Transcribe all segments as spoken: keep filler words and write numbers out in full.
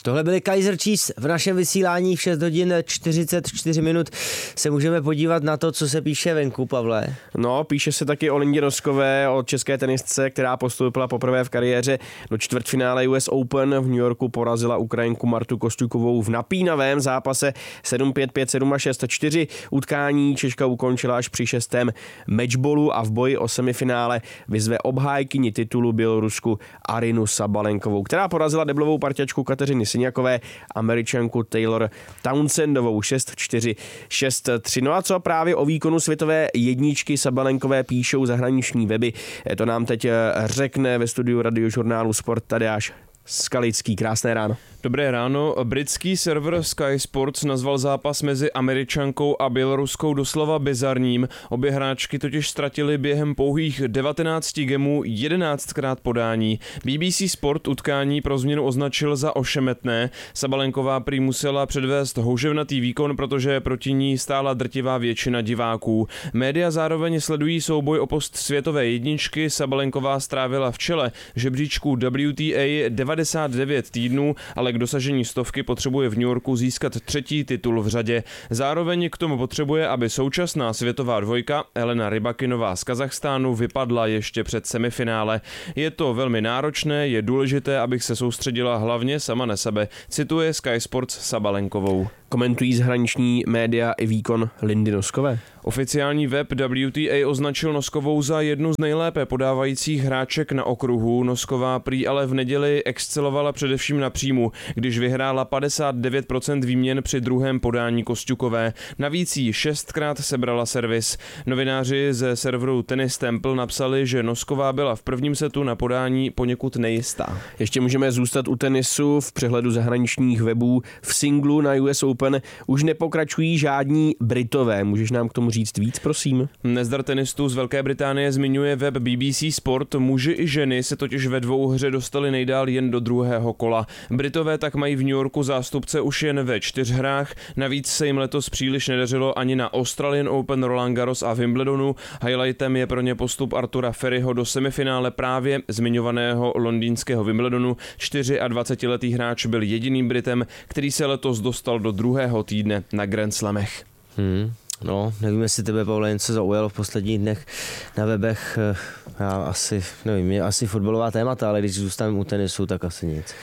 Tohle byly Kaiser Chiefs. V našem vysílání v šest hodin čtyřicet čtyři minut se můžeme podívat na to, co se píše venku, Pavle. No, píše se taky o Lindě Noskové, o české tenistce, která postoupila poprvé v kariéře do čtvrtfinále U S Open. V New Yorku porazila Ukrajinku Martu Kostyukovou v napínavém zápase sedm pět, pět sedm a šest čtyři. Utkání Češka ukončila až při šestém matchballu a v boji o semifinále vyzve obhájkyni titulu Bělorusku Arinu Sabalenkovou, která porazila deblovou parťačku Kateřiny Siniakové, Američanku Taylor Townsendovou šest čtyři, šest tři. No a co právě o výkonu světové jedničky Sabalenkové píšou zahraniční weby, to nám teď řekne ve studiu radiožurnálu Sport Tadeáš Skalický. Krásné ráno. Dobré ráno. Britský server Sky Sports nazval zápas mezi Američankou a Běloruskou doslova bizarním. Obě hráčky totiž ztratily během pouhých devatenácti gemů jedenáctkrát podání. B B C Sport utkání pro změnu označil za ošemetné. Sabalenková prý musela předvést houževnatý výkon, protože proti ní stála drtivá většina diváků. Média zároveň sledují souboj o post světové jedničky. Sabalenková strávila v čele žebříčku W T A devadesát devět týdnů, ale k dosažení stovky potřebuje v New Yorku získat třetí titul v řadě. Zároveň k tomu potřebuje, aby současná světová dvojka Elena Rybakinová z Kazachstánu vypadla ještě před semifinále. Je to velmi náročné, je důležité, abych se soustředila hlavně sama na sebe, cituje Sky Sports Sabalenkovou. Komentují zahraniční média i výkon Lindy Noskové. Oficiální web W T A označil Noskovou za jednu z nejlépe podávajících hráček na okruhu. Nosková prý ale v neděli excelovala především na příjmu, když vyhrála padesát devět procent výměn při druhém podání Kostyukové. Navíc jí šestkrát sebrala servis. Novináři ze serveru Tennis Temple napsali, že Nosková byla v prvním setu na podání poněkud nejistá. Ještě můžeme zůstat u tenisu. V přehledu zahraničních webů v singlu na U S Open už nepokračují žádní Britové. Můžeš nám k tomu říct víc, prosím? Nezdar tenistů z Velké Británie zmiňuje web B B C Sport. Muži i ženy se totiž ve dvouhře dostali nejdál jen do druhého kola. Britové tak mají v New Yorku zástupce už jen ve čtyřhrách. Navíc se jim letos příliš nedařilo ani na Australian Open, Roland Garros a Wimbledonu. Highlightem je pro ně postup Artura Ferryho do semifinále právě zmiňovaného londýnského Wimbledonu. dvacetičtyřletý hráč byl jediným Britem, který se letos dostal do druhého týdne na Grand Slamech. Hmm. No, nevím, jestli tebe, Pavle, něco zaujalo v posledních dnech na webech. Já asi, nevím, je asi fotbalová témata, ale když zůstaneme u tenisu, tak asi nic.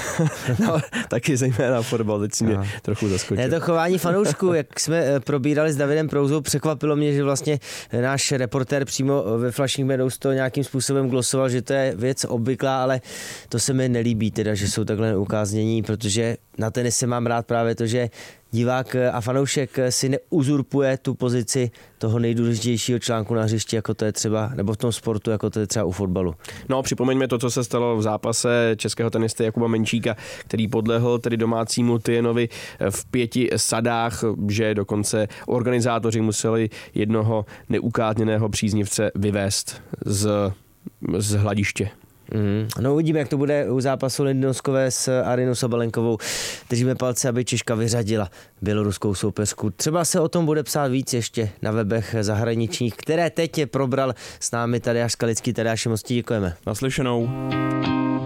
No, taky zejména fotbal, teď si mě no. trochu zaskočil. Je to chování fanoušků, jak jsme probírali s Davidem Prouzou, překvapilo mě, že vlastně náš reportér přímo ve Flushing Meadows to nějakým způsobem glosoval, že to je věc obvyklá, ale to se mi nelíbí, teda, že jsou takhle neukáznění, protože na tenise mám rád právě to, že divák a fanoušek si neuzurpuje tu pozici toho nejdůležitějšího článku na hřišti, jako to je třeba, nebo v tom sportu, jako to je třeba u fotbalu. No, připomeňme to, co se stalo v zápase českého tenisty Jakuba Menčíka, který podlehl tedy domácímu Tijenovi v pěti sadách, že dokonce organizátoři museli jednoho neukázněného příznivce vyvést z, z hladiště. Mm. No uvidíme, jak to bude u zápasu Lindy Noskové s Arinou Sabalenkovou. Držíme palce, aby Češka vyřadila běloruskou soupeřku. Třeba se o tom bude psát víc ještě na webech zahraničních, které teď je probral s námi Tadeáš Skalický. Tadeáši, moc ti děkujeme. Naslyšenou.